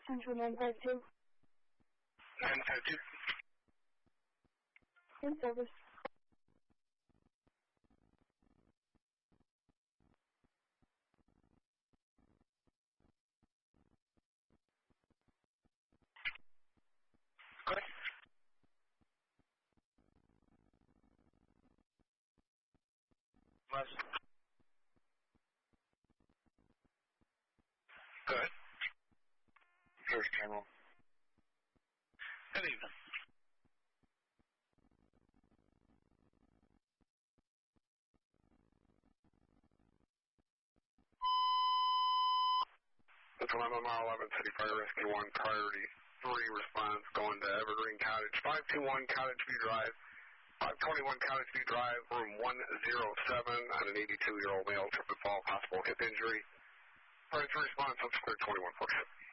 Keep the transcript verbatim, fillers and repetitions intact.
Central nine five two. nine five two. In service. Good. Left. Good. First channel. Good evening. That's one on mile eleven, City Fire Rescue one, priority three response going to Evergreen Cottage, five two one Cottage View Drive, five twenty-one Cottage View Drive, room one oh seven, on an eighty-two-year-old male, trip and fall, possible hip injury. Priority three response, up to twenty-one forty-seven.